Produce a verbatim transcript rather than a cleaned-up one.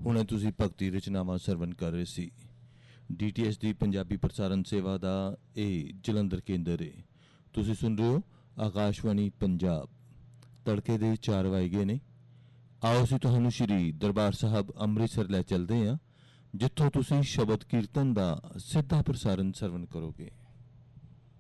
ਹੁਣੇ ਤੁਸੀਂ ਭਗਤੀ ਰਚਨਾਵਾਂ ਸਰਵਨ ਕਰ ਰਹੇ ਸੀ। ਡੀ ਟੀ ਐਸ ਦੀ ਪੰਜਾਬੀ ਪ੍ਰਸਾਰਣ ਸੇਵਾ ਦਾ ਇਹ ਜਲੰਧਰ ਕੇਂਦਰ ਹੈ। ਤੁਸੀਂ ਸੁਣ ਰਹੇ ਹੋ ਆਕਾਸ਼ਵਾਣੀ ਪੰਜਾਬ। ਤੜਕੇ ਦੇ ਚਾਰ ਵੱਜ ਗਏ ਨੇ। ਆਓ ਅਸੀਂ ਤੁਹਾਨੂੰ ਸ਼੍ਰੀ ਦਰਬਾਰ ਸਾਹਿਬ ਅੰਮ੍ਰਿਤਸਰ ਲੈ ਚੱਲਦੇ ਹਾਂ, ਜਿੱਥੋਂ ਤੁਸੀਂ ਸ਼ਬਦ ਕੀਰਤਨ ਦਾ ਸਿੱਧਾ ਪ੍ਰਸਾਰਣ ਸਰਵਨ ਕਰੋਗੇ।